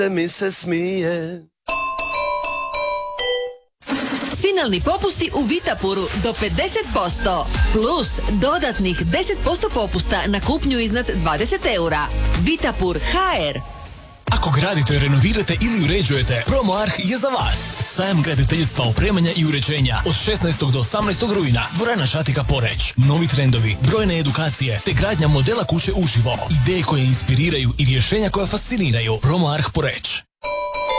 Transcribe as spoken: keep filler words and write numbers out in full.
mi se smije. Finalni popusti u Vitapuru do pedeset posto. Plus dodatnih deset posto popusta na kupnju iznad dvadeset eura. Vitapur ha er. Ako gradite, renovirate ili uređujete, Promo Arh je za vas. Sajam graditeljstva, opremanja i uređenja od šesnaestog do osamnaestog rujna. Dvorana Šatika Poreć. Novi trendovi, brojne edukacije, te gradnja modela kuće uživo. Ideje koje inspiriraju i rješenja koja fasciniraju. Promo Arh Poreć.